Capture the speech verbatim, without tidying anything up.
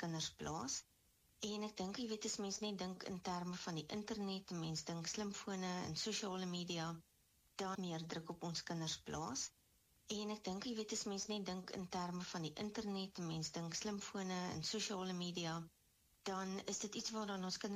kinders plaas. En ek dink, jy weet, as mens net dink in terme van die internet, mens dink slimfone en sosiale media, daar meer druk op ons kinders plaas. En ek dink, jy weet, as mens net dink in terme van die internet, mens dink slimfone en sosiale media, dan is dit iets waar dan ons kinders